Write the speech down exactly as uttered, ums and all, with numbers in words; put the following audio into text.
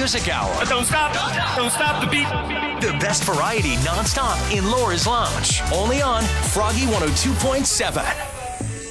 Music Hour. Don't stop, don't stop the beat. The best variety nonstop in Laura's Lounge. Only on Froggy one oh two point seven.